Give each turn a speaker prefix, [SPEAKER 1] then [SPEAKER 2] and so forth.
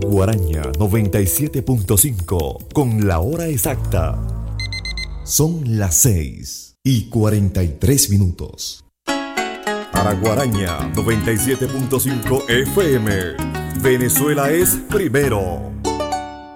[SPEAKER 1] Guaraña 97.5 con la hora exacta. Son las 6:43. Para Guaraña 97.5 FM, Venezuela es primero.